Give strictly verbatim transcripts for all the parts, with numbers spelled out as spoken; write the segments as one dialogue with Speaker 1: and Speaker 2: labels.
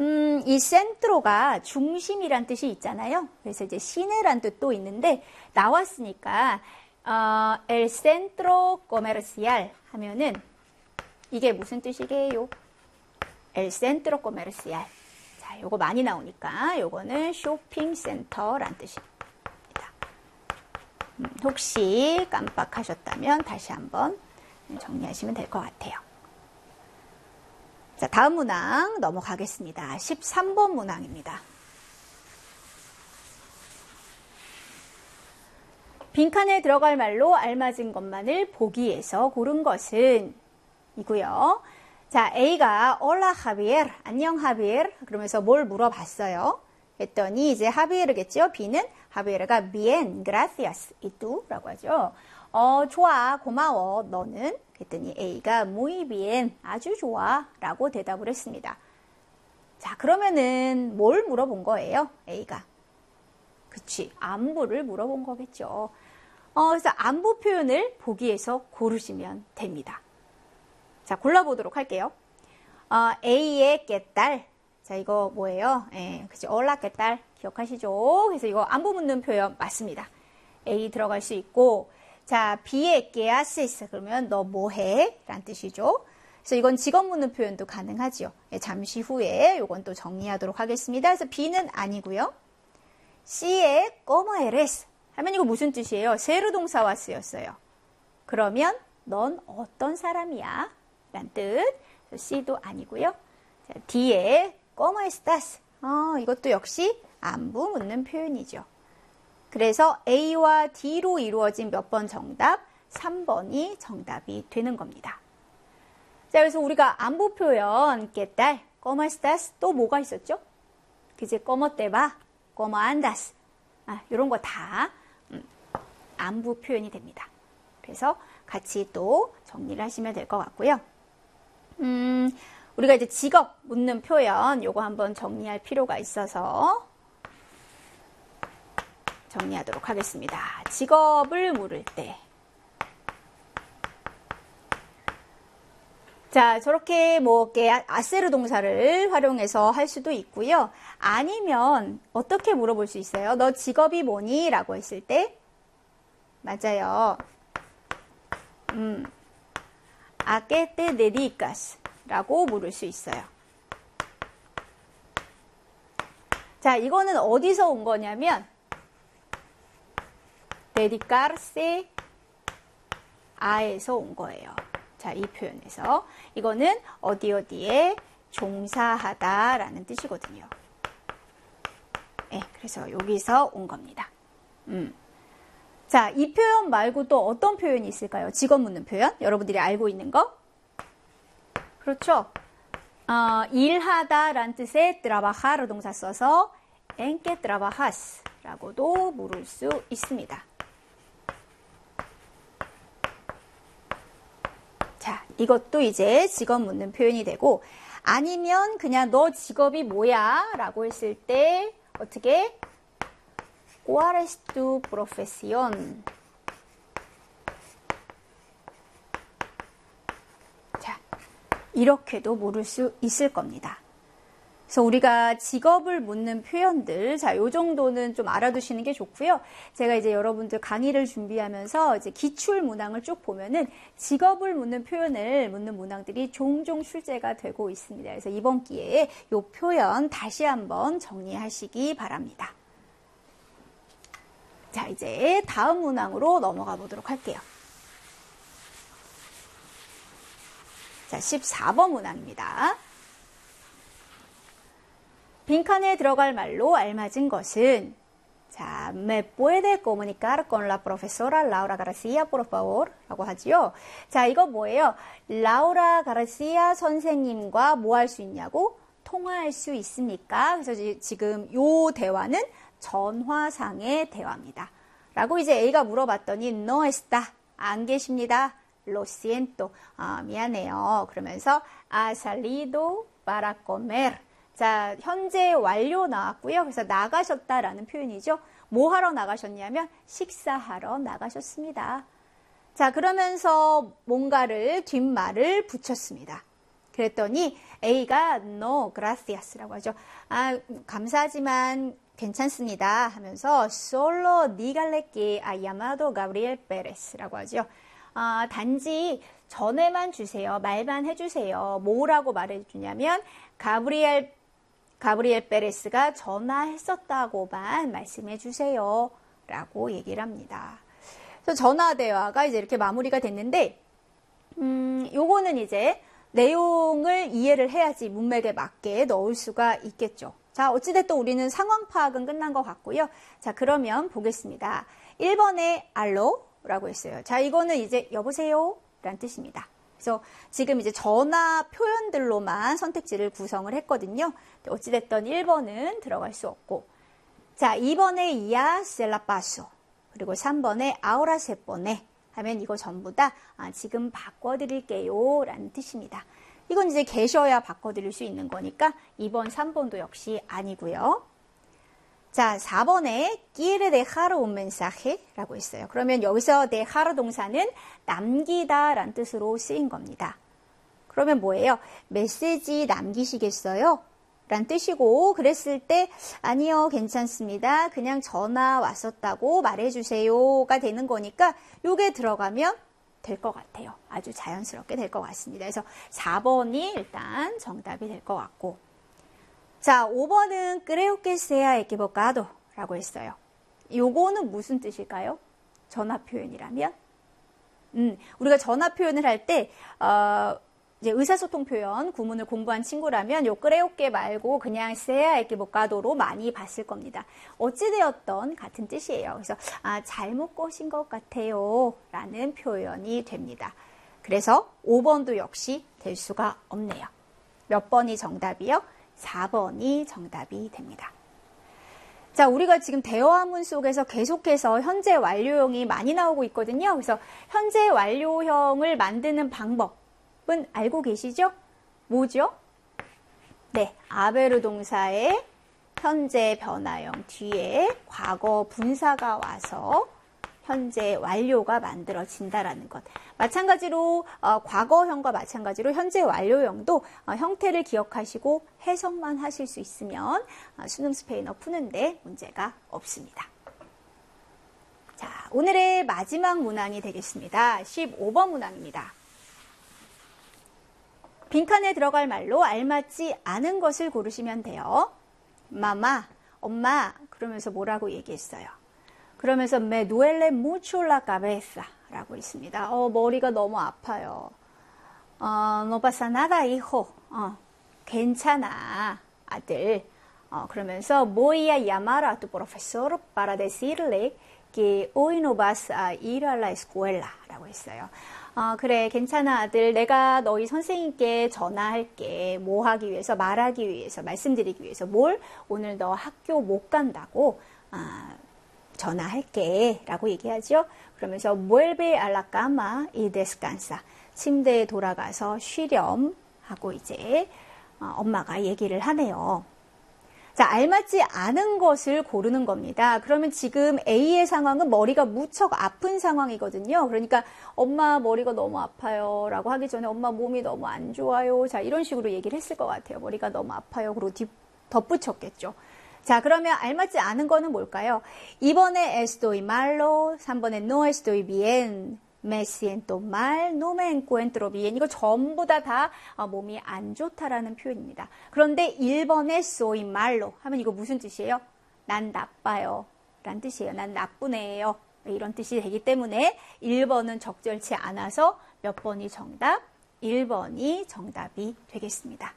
Speaker 1: 음, 이 센트로가 중심이란 뜻이 있잖아요. 그래서 이제 시내란 뜻도 있는데 나왔으니까 어, el centro comercial 하면은 이게 무슨 뜻이게요? el centro comercial. 자, 요거 많이 나오니까 요거는 쇼핑센터란 뜻입니다. 음, 혹시 깜빡하셨다면 다시 한번 정리하시면 될 것 같아요. 자, 다음 문항 넘어가겠습니다. 십삼 번 문항입니다. 빈칸에 들어갈 말로 알맞은 것만을 보기에서 고른 것은 이고요. 자, A가 Hola Javier, 안녕 하비에르 그러면서 뭘 물어봤어요. 했더니 이제 하비에르겠죠. B는 하비에르가 bien, gracias, y tú? 라고 하죠. 어, 좋아, 고마워, 너는? 그랬더니 A가 muy bien, 아주 좋아 라고 대답을 했습니다. 자, 그러면은 뭘 물어본 거예요? A가. 그치, 안부를 물어본 거겠죠. 어, 그래서 안부 표현을 보기에서 고르시면 됩니다. 자, 골라보도록 할게요. 어, A의 ¿qué tal? 자, 이거 뭐예요? 예, 그치, hola, ¿qué tal? 기억하시죠? 그래서 이거 안부 묻는 표현 맞습니다. A 들어갈 수 있고, 자, B의 ¿qué haces? 그러면 너 뭐해? 라는 뜻이죠. 그래서 이건 직업 묻는 표현도 가능하죠. 예, 잠시 후에 이건 또 정리하도록 하겠습니다. 그래서 B는 아니고요. C의 ¿cómo eres? 하면 이거 무슨 뜻이에요? 세르 동사와 쓰였어요. 그러면 넌 어떤 사람이야? 라는 뜻. C도 아니고요. 자, D의 ¿cómo estás? 어, 이것도 역시 안부 묻는 표현이죠. 그래서 A와 D로 이루어진 몇 번 정답? 삼 번이 정답이 되는 겁니다. 자, 그래서 우리가 안부 표현 ¿qué tal? ¿cómo estás? 또 뭐가 있었죠? 그제 ¿cómo te va? ¿cómo andas? 아, 이런 거 다 음, 안부 표현이 됩니다. 그래서 같이 또 정리를 하시면 될 것 같고요. 음, 우리가 이제 직업 묻는 표현 요거 한번 정리할 필요가 있어서 정리하도록 하겠습니다. 직업을 물을 때. 자, 저렇게 뭐 아세르 동사를 활용해서 할 수도 있고요. 아니면 어떻게 물어볼 수 있어요? 너 직업이 뭐니? 라고 했을 때 맞아요. 음, ¿a qué te dedicas? 라고 물을 수 있어요. 자, 이거는 어디서 온 거냐면 dedicarse a에서 온 거예요. 자, 이 표현에서 이거는 어디 어디에 종사하다 라는 뜻이거든요. 네, 그래서 여기서 온 겁니다. 음. 자, 이 표현 말고 또 어떤 표현이 있을까요? 직업 묻는 표현? 여러분들이 알고 있는 거? 그렇죠. 어, 일하다 라는 뜻의 trabajar 동사 써서 en que trabajas 라고도 물을 수 있습니다. 자, 이것도 이제 직업 묻는 표현이 되고, 아니면 그냥 너 직업이 뭐야? 라고 했을 때 어떻게? ¿Cuál es tu profesión? 자, 이렇게도 물을 수 있을 겁니다. 그래서 우리가 직업을 묻는 표현들, 자, 요 정도는 좀 알아두시는 게 좋고요. 제가 이제 여러분들 강의를 준비하면서 이제 기출 문항을 쭉 보면은 직업을 묻는 표현을 묻는 문항들이 종종 출제가 되고 있습니다. 그래서 이번 기회에 요 표현 다시 한번 정리하시기 바랍니다. 자, 이제 다음 문항으로 넘어가 보도록 할게요. 자, 십사 번 문항입니다. 빈칸에 들어갈 말로 알맞은 것은 자, ¿me puede comunicar con la profesora Laura García, por favor? 라고 하지요. 자, 이거 뭐예요? 라우라 가르시아 선생님과 뭐 할 수 있냐고? 통화할 수 있습니까? 그래서 지금 요 대화는 전화상의 대화입니다. 라고 이제 A가 물어봤더니 no está, 안 계십니다. Lo siento, 아, 미안해요. 그러면서 ha salido para comer. 자, 현재 완료 나왔고요. 그래서 나가셨다라는 표현이죠. 뭐 하러 나가셨냐면 식사하러 나가셨습니다. 자, 그러면서 뭔가를 뒷말을 붙였습니다. 그랬더니 A가 no gracias라고 하죠. 아, 감사하지만 괜찮습니다 하면서 solo dígale que ha llamado Gabriel Pérez라고 하죠. 아, 단지 전에만 주세요. 말만 해주세요. 뭐라고 말해주냐면 가브리엘 가브리엘 페레스가 전화했었다고만 말씀해 주세요. 라고 얘기를 합니다. 그래서 전화 대화가 이제 이렇게 마무리가 됐는데, 음, 요거는 이제 내용을 이해를 해야지 문맥에 맞게 넣을 수가 있겠죠. 자, 어찌됐든 우리는 상황 파악은 끝난 것 같고요. 자, 그러면 보겠습니다. 일 번에 알로 라고 했어요. 자, 이거는 이제 여보세요 라는 뜻입니다. 그래서 지금 이제 전화 표현들로만 선택지를 구성을 했거든요. 어찌됐든 일 번은 들어갈 수 없고. 자, 이 번에 이야 셀라 파소. 그리고 삼 번에 아우라 세 번에 하면 이거 전부 다 아, 지금 바꿔드릴게요 라는 뜻입니다. 이건 이제 계셔야 바꿔드릴 수 있는 거니까 이 번, 삼 번도 역시 아니고요. 자, 사 번에 quiere dejar un mensaje 라고 했어요. 그러면 여기서 dejar 동사는 남기다 라는 뜻으로 쓰인 겁니다. 그러면 뭐예요? 메시지 남기시겠어요? 라는 뜻이고, 그랬을 때 아니요, 괜찮습니다. 그냥 전화 왔었다고 말해주세요가 되는 거니까 요게 들어가면 될 것 같아요. 아주 자연스럽게 될 것 같습니다. 그래서 사 번이 일단 정답이 될 것 같고, 자, 오 번은 creo que sea equivocado 라고 했어요. 요거는 무슨 뜻일까요? 전화 표현이라면? 음, 우리가 전화 표현을 할 때, 어, 이제 의사소통 표현, 구문을 공부한 친구라면 요 creo que 말고 그냥 sea equivocado로 많이 봤을 겁니다. 어찌되었던 같은 뜻이에요. 그래서, 아, 잘못 꼬신 것 같아요. 라는 표현이 됩니다. 그래서 오 번도 역시 될 수가 없네요. 몇 번이 정답이요? 사 번이 정답이 됩니다. 자, 우리가 지금 대화문 속에서 계속해서 현재 완료형이 많이 나오고 있거든요. 그래서 현재 완료형을 만드는 방법은 알고 계시죠? 뭐죠? 네, 아베르 동사의 현재 변화형 뒤에 과거 분사가 와서 현재 완료가 만들어진다라는 것. 마찬가지로 어, 과거형과 마찬가지로 현재 완료형도 어, 형태를 기억하시고 해석만 하실 수 있으면 어, 수능 스페인어 푸는데 문제가 없습니다. 자, 오늘의 마지막 문항이 되겠습니다. 십오 번 문항입니다. 빈칸에 들어갈 말로 알맞지 않은 것을 고르시면 돼요. 마마, 엄마, 그러면서 뭐라고 얘기했어요? 그러면서 me duele mucho la cabeza 라고 있습니다. 어, 머리가 너무 아파요. 어, no pasa nada, hijo. 어, 괜찮아, 아들. 어, 그러면서 voy a llamar a tu profesor para decirle que hoy no vas a ir a la escuela 라고 했어요. 어, 그래, 괜찮아, 아들. 내가 너희 선생님께 전화할게. 뭐 하기 위해서, 말하기 위해서, 말씀드리기 위해서. 뭘? 오늘 너 학교 못 간다고 아, 전화할게 라고 얘기하죠. 그러면서 vuelve a la cama y descansa. 침대에 돌아가서 쉬렴 하고 이제 어, 엄마가 얘기를 하네요. 자, 알맞지 않은 것을 고르는 겁니다. 그러면 지금 A의 상황은 머리가 무척 아픈 상황이거든요. 그러니까 엄마 머리가 너무 아파요 라고 하기 전에 엄마 몸이 너무 안 좋아요. 자, 이런 식으로 얘기를 했을 것 같아요. 머리가 너무 아파요. 그리고 뒤, 덧붙였겠죠. 자, 그러면 알맞지 않은 거는 뭘까요? 이 번에 estoy malo, 삼 번에 no estoy bien, me siento mal, no me encuentro bien. 이거 전부 다 다 몸이 안 좋다라는 표현입니다. 그런데 일 번에 soy malo 하면 이거 무슨 뜻이에요? 난 나빠요 라는 뜻이에요. 난 나쁜 애예요. 이런 뜻이 되기 때문에 일 번은 적절치 않아서 몇 번이 정답? 일 번이 정답이 되겠습니다.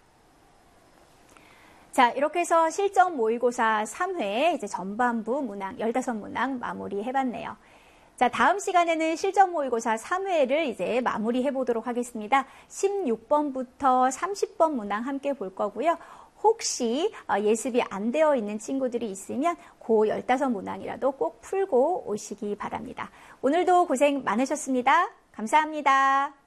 Speaker 1: 자, 이렇게 해서 실전 모의고사 삼 회 이제 전반부 문항, 십오 문항 마무리 해봤네요. 자, 다음 시간에는 실전 모의고사 삼 회를 이제 마무리해 보도록 하겠습니다. 십육 번부터 삼십 번 문항 함께 볼 거고요. 혹시 예습이 안 되어 있는 친구들이 있으면 그 십오 문항이라도 꼭 풀고 오시기 바랍니다. 오늘도 고생 많으셨습니다. 감사합니다.